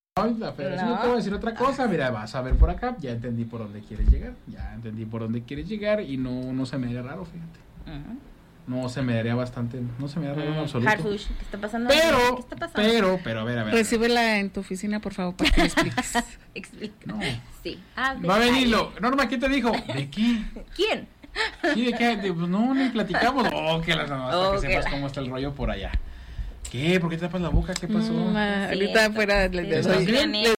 la federación no te va a decir otra cosa, mira, vas a ver por acá, ya entendí por dónde quieres llegar, y no se me haría raro, fíjate. No se me daría bastante, no se me daría raro en absoluto. Harfush, ¿qué está pasando? Pero, ¿Qué está pasando? pero, a ver. Recíbela en tu oficina, por favor, para que me expliques. Explica. No. Sí. Va a venirlo. Norma, ¿quién te dijo? ¿De qué? ¿Quién? Sí, ¿de qué? Pues no, ni platicamos. Que las nomás, para que sepas cómo está el rollo por allá. ¿Qué? ¿Por qué te tapas la boca? ¿Qué pasó? Ahorita afuera ¿Estás bien?